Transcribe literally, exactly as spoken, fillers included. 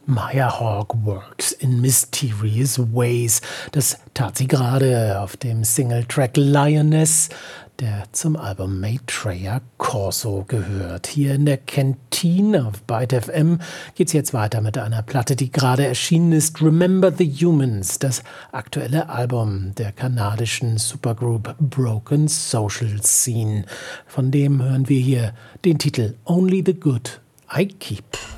Maya Hawke works in mysterious ways. Das tat sie gerade auf dem Singletrack Lioness, der zum Album Maitreya Corso gehört. Hier in der Kantine auf Byte F M geht's jetzt weiter mit einer Platte, die gerade erschienen ist. Remember the Humans, das aktuelle Album der kanadischen Supergroup Broken Social Scene. Von dem hören wir hier den Titel Only the Good I Keep.